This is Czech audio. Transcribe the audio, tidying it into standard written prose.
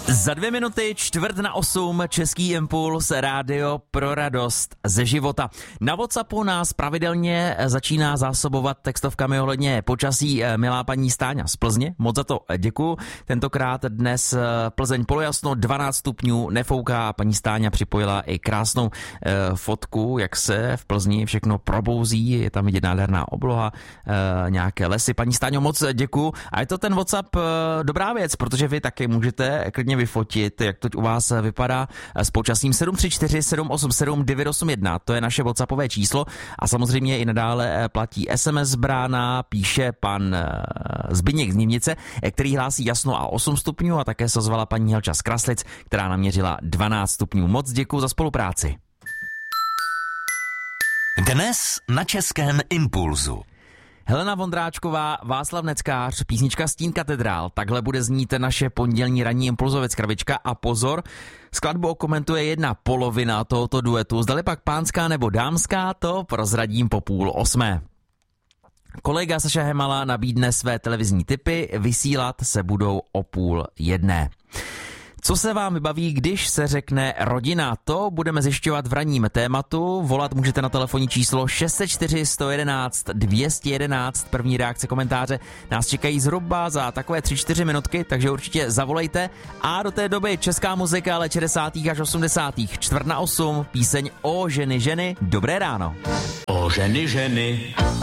Za 2 minuty 7:45 Český impuls, rádio pro radost ze života. Na WhatsAppu nás pravidelně začíná zásobovat textovkami ohledně počasí milá paní Stáňa z Plzně. Moc za to děkuju. Tentokrát dnes Plzeň polojasno, 12 stupňů, nefouká. Paní Stáňa připojila i krásnou fotku, jak se v Plzni všechno probouzí. Je tam vidět nádherná obloha, nějaké lesy. Paní Stáňo, moc děkuju. A je to ten WhatsApp dobrá věc, protože vy taky můžete klidně vyfotit, jak to u vás vypadá s počasím. 734 787 981, to je naše WhatsAppové číslo a samozřejmě i nadále platí SMS brána, píše pan Zbyněk z Nivnice, který hlásí jasno a 8 stupňů a také se ozvala paní Helča z Kraslic, která naměřila 12 stupňů. Moc děkuju za spolupráci. Dnes na Českém impulzu. Helena Vondráčková, Václav Neckář, písnička Stín katedrál. Takhle bude znít naše pondělní ranní impulzovec krabička a pozor, skladbu okomentuje jedna polovina tohoto duetu. Zdali pak pánská nebo dámská, to prozradím po 7:30. Kolega Saša Hemala nabídne své televizní tipy, vysílat se budou o 12:30. Co se vám vybaví, když se řekne rodina? To budeme zjišťovat v ranním tématu. Volat můžete na telefonní číslo 604 111 211. První reakce, komentáře nás čekají zhruba za takové 3-4 minutky, takže určitě zavolejte. A do té doby česká muzika, ale 60. až 80. 7:45, píseň O ženy. Dobré ráno. O ženy.